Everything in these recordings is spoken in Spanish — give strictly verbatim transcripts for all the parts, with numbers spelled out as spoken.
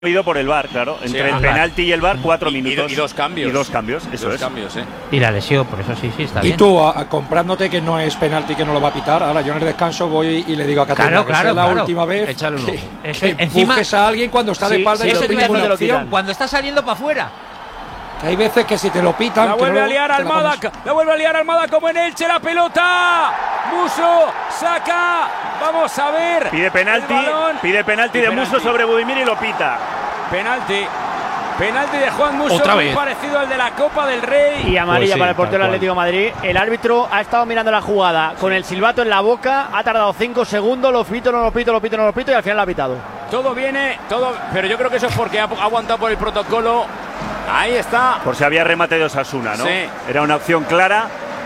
ido por el V A R, claro. Entre sí, el penalti y el V A R, cuatro y, minutos. Y, y dos cambios. Y dos cambios, eso dos es. Cambios, ¿eh? Y la lesión, por eso sí, sí, está y bien. Y tú, a, a, comprándote que no es penalti, que no lo va a pitar, ahora yo en el descanso voy y le digo a Caterina claro, que claro, sea la claro. última vez Échale uno. que, es que que encima, empujes a alguien cuando está sí, de espalda sí, y eso no te tiene ninguna opción. Cuando está saliendo para afuera. Hay veces que si te lo pitan. La vuelve no, a liar Almada, la, la vuelve a liar Almada como en Elche, la pelota. Muso saca. Vamos a ver. Pide penalti. Pide penalti de penalti. Muso sobre Budimir y lo pita. Penalti. Penalti de Juan Muso, Otra muy vez. parecido al de la Copa del Rey. Y amarilla pues sí, para el portero del Atlético de Madrid. El árbitro ha estado mirando la jugada con el silbato en la boca. Ha tardado cinco segundos. Lo pito, no lo pito, lo pito, no lo pito. Y al final lo ha pitado. Todo viene, todo. Pero yo creo que eso es porque ha aguantado por el protocolo. Ahí está. Por si había remate de Osasuna, ¿no? Sí. Era una opción clara.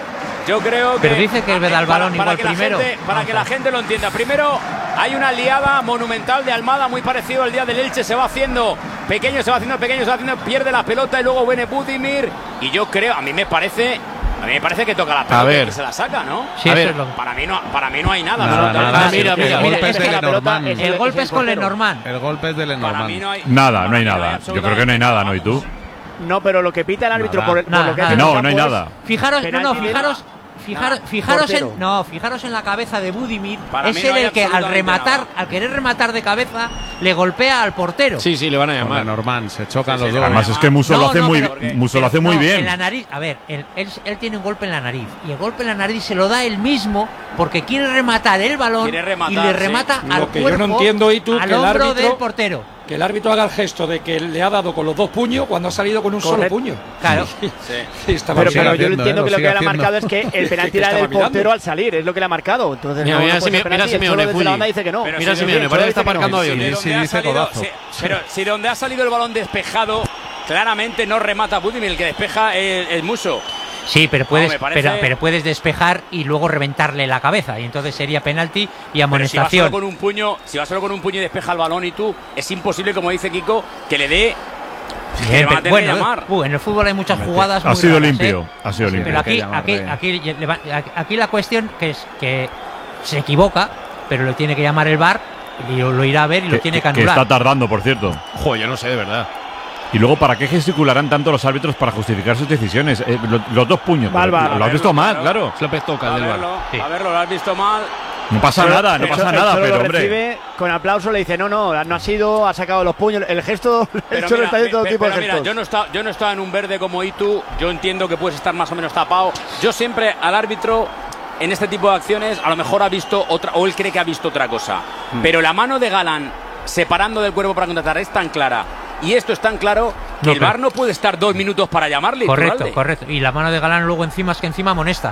Yo creo que. Pero dice que es verdad el balón para, igual para que primero. La gente, para que la gente lo entienda. Primero, hay una liada monumental de Almada, muy parecido al día del Elche. Se va haciendo pequeño, se va haciendo pequeño, se va haciendo, pierde la pelota y luego viene Budimir. Y yo creo, a mí me parece. A mí me parece que toca la pelota a ver. y se la saca, ¿no? Sí, a eso ver. es lo... Para mí no, para mí no hay nada. Nada, no, nada. no, Mira, mira, el golpe es de la pelota, Lenormand. El golpe es con Lenormand. El golpe es de Para Lenormand. mí no hay. Nada, no hay para mí nada. Yo creo que no hay nada, ¿no? ¿Y tú? No, pero lo que pita el árbitro Nada. por, por Nada, lo que nada. hace No, el no hay campo nada. es Fijaros, no, no, penalti de- fijaros, fijaros, Nah, fijaros portero. en, no, fijaros en la cabeza de Budimir. Para Es mí no él hay el que al absolutamente rematar, nada. al querer rematar de cabeza, le golpea al portero. Sí, sí, le van a Con llamar. Lenormand, se chocan Sí, sí, los dos. Además es que Muso No, lo hace no, muy, pero- Muso lo hace Pero muy no, bien. En la nariz, a ver, él, él, él tiene un golpe en la nariz y el golpe en la nariz se lo da él mismo porque quiere rematar el balón Quiere rematar, y le sí. remata Lo al que yo cuerpo, no entiendo, y tú, al que el hombro árbitro- del portero. Que el árbitro haga el gesto de que le ha dado con los dos puños cuando ha salido con un Correcto. solo puño. Claro. Sí. Sí, estaba Pero, sigue pero yo haciendo, entiendo ¿eh? que Lo lo que sigue le ha haciendo. marcado es que el penalti que era estaba del mirando. portero al salir, es lo que le ha marcado. Entonces, Mira, no, mira, no puede Simeone, ser penalti, mira, el Cholo Simeone, desde la Fulli. banda dice que no. Pero Mira, si Simeone, de- parece que si está de- aparcando si aviones. de Sí, donde ha dice salido- codazo. si- Pero si donde ha salido el balón despejado, claramente no remata Budimir, el que despeja el, el Muso. Sí, pero puedes, No, me parece- pero, pero puedes despejar y luego reventarle la cabeza y entonces sería penalti y Pero si va amonestación. solo con un puño, si va solo con un puño y despeja el balón y tú, es imposible, como dice Kiko, que le dé. Bien, que le van a pero tener que bueno, llamar. uh, en el fútbol hay muchas jugadas Ha muy sido raras, limpio, ¿eh? ha sido Pero limpio. aquí, que aquí, llamarle. aquí, le va- aquí la cuestión que es que se equivoca, pero lo tiene que llamar el V A R y lo, lo irá a ver y lo Que, tiene que que anular. está tardando, por cierto. Joder, yo no sé, de verdad. Y luego, ¿para qué gesticularán tanto los árbitros para justificar sus decisiones? Eh, lo- los dos puños. Va al pero V A R. Lo has visto mal, claro. Es lo que toca A el del verlo, bar. Sí. a verlo, lo has visto mal. No pasa Cholo- nada, no el pasa Cholo- nada, el Cholo pero lo hombre. recibe con aplauso, le dice no, no, no ha sido, ha sacado los puños. El gesto, el Pero Cholo mira, está haciendo todo pe- tipo de pero mira, gestos. yo no estaba, yo no estaba en un verde como Itu. Yo entiendo que puedes estar más o menos tapado. Yo siempre al árbitro en este tipo de acciones a lo mejor ha visto otra, o él cree que ha visto otra cosa. Hmm. Pero la mano de Galán separando del cuerpo para contratar es tan clara y esto es tan claro que No, el pero- V A R no puede estar dos minutos para llamarle. Correcto, Iturralde. correcto. Y la mano de Galán luego encima es que encima amonesta.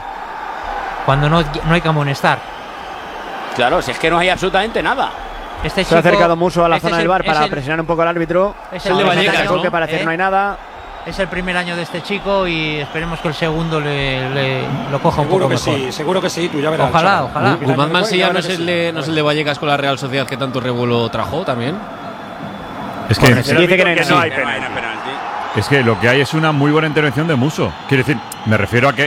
Cuando no, no hay que amonestar. Claro, si es que no hay absolutamente nada. Este Se ha chico- acercado mucho a la este zona es del el- V A R es para el- presionar un poco al árbitro. es el de Ahora se Vallecas, acercó ¿no? que para decir ¿Eh? no hay nada. Es el primer año de este chico y esperemos que el segundo le, le- lo coja un Seguro poco que mejor. sí, seguro que sí, tú ya verás. Ojalá, chaval. ojalá. Mira, Guzmán ya Mansilla no verás es, que el sí. de, no es el de Vallecas con la Real Sociedad que tanto revuelo trajo también. Es que, Correcto. Dice que no hay que no hay Que no hay penalti. penalti. es que lo que hay es una muy buena intervención de Muso. Quiero decir, me refiero a que,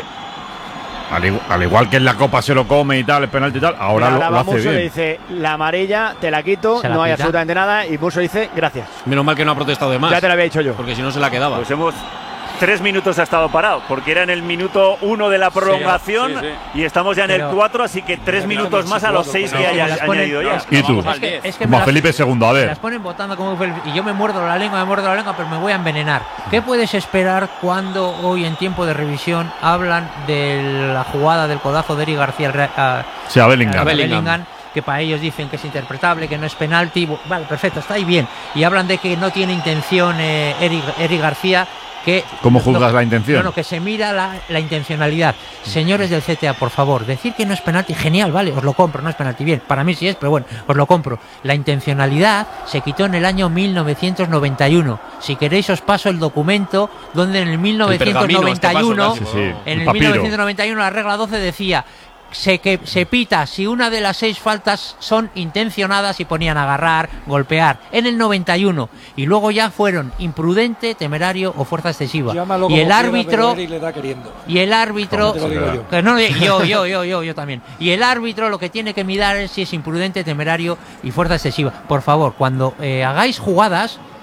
al igual, al igual que en la Copa se lo come y tal, el penalti y tal, ahora, Ahora lo, lo va hace Muso, le bien. dice la amarilla, te la quito, Se la no hay quita. absolutamente nada. Y Muso dice gracias. Menos mal que no ha protestado de más. Ya te lo había dicho yo. Porque si no se la quedaba. Pues hemos. Tres minutos ha estado parado, porque era en el minuto uno de la prolongación sí, sí. y estamos ya en Pero- el cuatro, así que tres minutos más a los seis que No, haya las ponen- añadido ya. ¿Y tú? Vamos al Es que, diez. es que Como me a las- Felipe segundo, a me ver. las ponen votando como y yo me muerdo la lengua, me muerdo la lengua, pero me voy a envenenar. ¿Qué puedes esperar cuando hoy en tiempo de revisión hablan de la jugada del codazo de Eric García al Re- a, Sí, a Bellingham. a Bellingham. Bellingham, que para ellos dicen que es interpretable, que no es penalti? Bu- Vale, perfecto, está ahí bien. Y hablan de que no tiene intención eh, Eric, Eric García. Que, ¿Cómo juzgas no, la intención? No, no, que se mira la, la intencionalidad. Señores del C T A, por favor, decir que no es penalti, genial, vale, os lo compro, no es penalti, bien, para mí sí es, pero bueno, os lo compro. La intencionalidad se quitó en el año mil novecientos noventa y uno. Si queréis os paso el documento donde en el mil novecientos noventa y uno, este paso casi, sí, en el el papiro. mil novecientos noventa y uno la regla doce decía se, que, se pita si una de las seis faltas son intencionadas y ponían agarrar, golpear, en el noventa y uno. Y luego ya fueron imprudente, temerario o fuerza excesiva. Llámalo Y como el quiera, árbitro... pero Eric le da queriendo. Y el árbitro... Te lo digo yo. Que no, yo, yo, yo, yo, yo también. Y el árbitro lo que tiene que mirar es si es imprudente, temerario y fuerza excesiva. Por favor, cuando eh, hagáis jugadas,